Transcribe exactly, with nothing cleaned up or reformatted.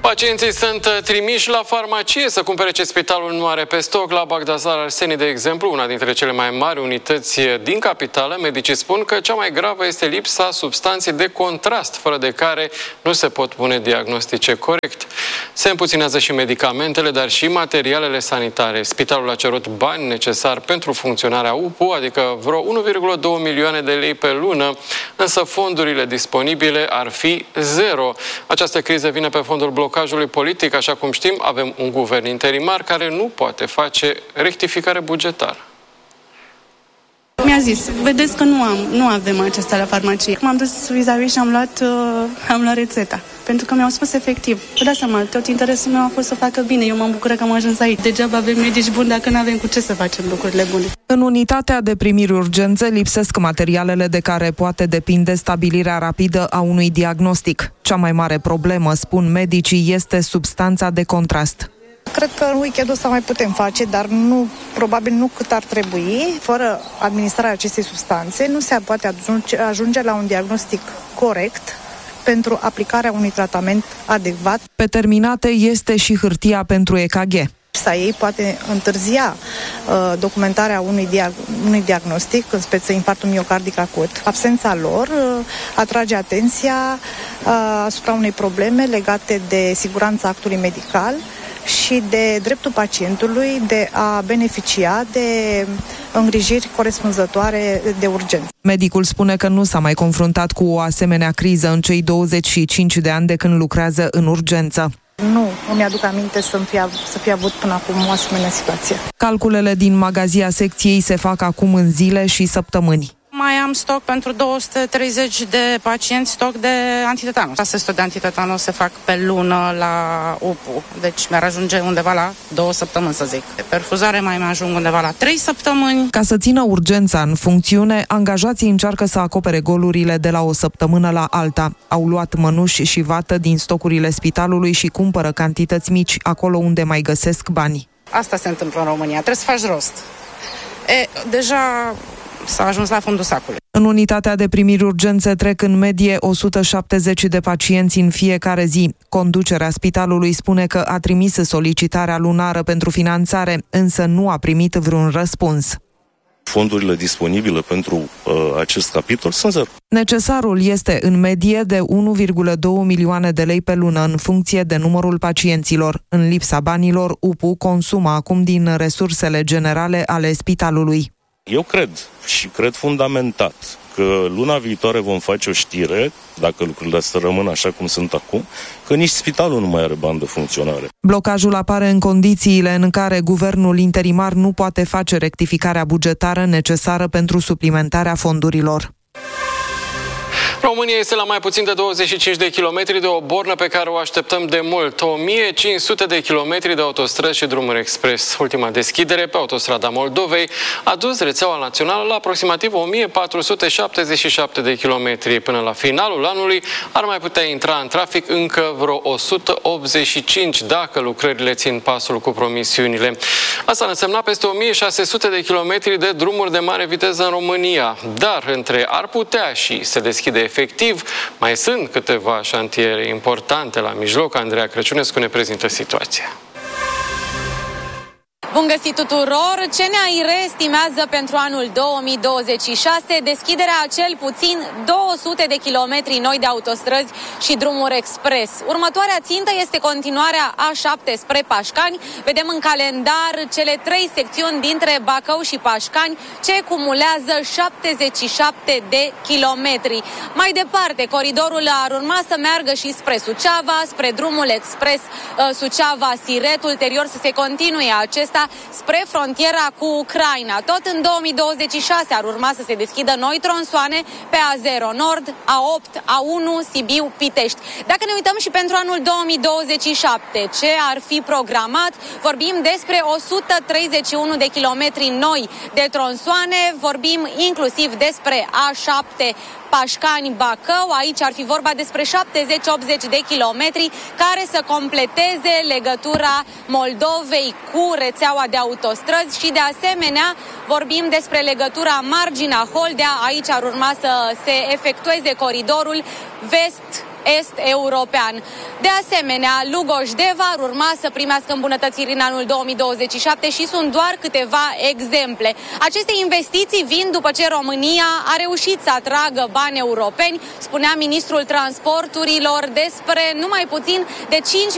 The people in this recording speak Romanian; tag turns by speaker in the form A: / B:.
A: Pacienții sunt trimiși la farmacie să cumpere ce spitalul nu are pe stoc. La Bagdasar Arseni, de exemplu, una dintre cele mai mari unități din capitală, medicii spun că cea mai gravă este lipsa substanței de contrast, fără de care nu se pot pune diagnostice corect. Se împuținează și medicamentele, dar și materialele sanitare. Spitalul a cerut bani necesari pentru funcționarea U P U, adică vreo unu virgulă doi milioane de lei pe lună, însă fondurile disponibile ar fi zero. Această criză vine pe fondul blocajului politic. Așa cum știm, avem un guvern interimar care nu poate face rectificare bugetară.
B: Mi-a zis, vedeți că nu am, nu avem acesta la farmacie. M-am dus vis-a-vis și am luat, uh, am luat rețeta. Pentru că mi-au spus efectiv. Vă dați seama, tot interesul meu a fost să facă bine. Eu mă bucur că am ajuns aici. Degeaba avem medici buni dacă nu avem cu ce să facem lucrurile bune.
C: În unitatea de primiri urgențe lipsesc materialele de care poate depinde stabilirea rapidă a unui diagnostic. Cea mai mare problemă, spun medicii, este substanța de contrast.
D: Cred că în weekendul ăsta mai putem face, dar nu, probabil nu cât ar trebui. Fără administrarea acestei substanțe nu se poate ajunge la un diagnostic corect pentru aplicarea unui tratament adecvat.
C: Pe terminate este și hârtia pentru E K G.
D: Sa ei poate întârzia uh, documentarea unui, diag- unui diagnostic, în speță infarctul miocardic acut. Absența lor uh, atrage atenția uh, asupra unei probleme legate de siguranța actului medical și de dreptul pacientului de a beneficia de îngrijiri corespunzătoare de urgență.
C: Medicul spune că nu s-a mai confruntat cu o asemenea criză în cei douăzeci și cinci de ani de când lucrează în urgență.
D: Nu îmi aduc aminte să fie, să fie avut până acum o asemenea situație.
C: Calculele din magazia secției se fac acum în zile și săptămâni.
E: Mai am stoc pentru două sute treizeci de pacienți, stoc de antitetanos. șase sute de antitetanos se fac pe lună la U P U, deci mi-ar ajunge undeva la două săptămâni, să zic. De perfuzare mai mai ajung undeva la trei săptămâni.
C: Ca să țină urgența în funcțiune, angajații încearcă să acopere golurile de la o săptămână la alta. Au luat mănuși și vată din stocurile spitalului și cumpără cantități mici acolo unde mai găsesc bani.
E: Asta se întâmplă în România, trebuie să faci rost. E, deja s-a ajuns la fundul sacului.
C: În unitatea de primiri urgențe trec în medie o sută șaptezeci de pacienți în fiecare zi. Conducerea spitalului spune că a trimis solicitarea lunară pentru finanțare, însă nu a primit vreun răspuns.
F: Fondurile disponibile pentru uh, acest capitol sunt zero.
C: Necesarul este în medie de unu virgulă doi milioane de lei pe lună în funcție de numărul pacienților. În lipsa banilor, U P U consumă acum din resursele generale ale spitalului.
F: Eu cred și cred fundamentat că luna viitoare vom face o știre, dacă lucrurile astea rămân așa cum sunt acum, că nici spitalul nu mai are bani de funcționare.
C: Blocajul apare în condițiile în care guvernul interimar nu poate face rectificarea bugetară necesară pentru suplimentarea fondurilor.
A: România este la mai puțin de douăzeci și cinci de kilometri de o bornă pe care o așteptăm de mult. o mie cinci sute de kilometri de autostrăzi și drumuri expres. Ultima deschidere pe autostrada Moldovei a dus rețeaua națională la aproximativ o mie patru sute șaptezeci și șapte de kilometri. Până la finalul anului ar mai putea intra în trafic încă vreo o sută optzeci și cinci dacă lucrările țin pasul cu promisiunile. Asta ar însemna peste o mie șase sute de kilometri de drumuri de mare viteză în România. Dar între ar putea și se deschide efectiv, mai sunt câteva șantiere importante la mijloc. Andreea Crăciunescu ne prezintă situația.
G: Bun găsit tuturor! C N A I R estimează pentru anul două mii douăzeci și șase deschiderea a cel puțin două sute de kilometri noi de autostrăzi și drumuri expres. Următoarea țintă este continuarea A șapte spre Pașcani. Vedem în calendar cele trei secțiuni dintre Bacău și Pașcani ce cumulează șaptezeci și șapte de kilometri. Mai departe, coridorul ar urma să meargă și spre Suceava, spre drumul expres Suceava-Siret, ulterior să se continue acesta spre frontiera cu Ucraina. Tot în două mii douăzeci și șase ar urma să se deschidă noi tronsoane pe A zero Nord, A opt, A unu, Sibiu-Pitești. Dacă ne uităm și pentru anul două mii douăzeci și șapte, ce ar fi programat, vorbim despre o sută treizeci și unu de kilometri noi de tronsoane, vorbim inclusiv despre A șapte Pașcani-Bacău. Aici ar fi vorba despre șaptezeci optzeci de kilometri care să completeze legătura Moldovei cu rețeaua de autostrăzi și de asemenea vorbim despre legătura Margina-Holdea. Aici ar urma să se efectueze coridorul vest est-european. De asemenea, Lugoj-Deva ar urma să primească îmbunătățiri în anul două mii douăzeci și șapte și sunt doar câteva exemple. Aceste investiții vin după ce România a reușit să atragă bani europeni, spunea ministrul transporturilor, despre numai puțin de cinci